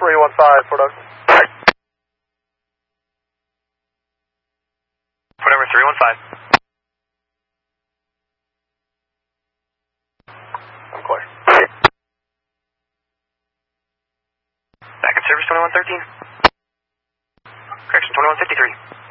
315, Fort Oak. Whatever, 315. I'm clear. Back in service 2113. Correction, 2153.